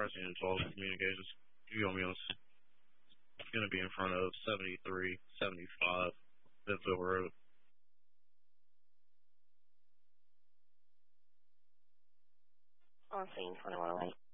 Pricing and 12 Communications. You want me on? It's going to be in front of 7375 Bentonville Road. On scene 2108.